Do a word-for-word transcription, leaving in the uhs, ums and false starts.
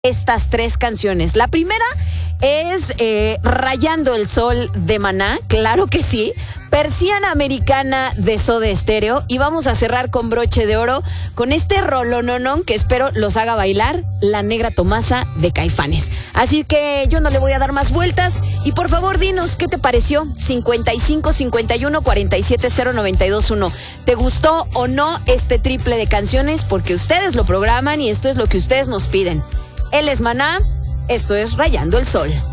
estas tres canciones. La primera es eh, Rayando el Sol de Maná, claro que sí. Persiana Americana de Soda Stereo. Y vamos a cerrar con broche de oro con este rolononón que espero los haga bailar, La Negra Tomasa de Caifanes. Así que yo no le voy a dar más vueltas. Y por favor, dinos, ¿qué te pareció? cincuenta y cinco, cincuenta y uno, cuarenta y siete, cero, noventa y dos, uno. ¿Te gustó o no este triple de canciones? Porque ustedes lo programan y esto es lo que ustedes nos piden. Él es Maná, esto es Rayando el Sol.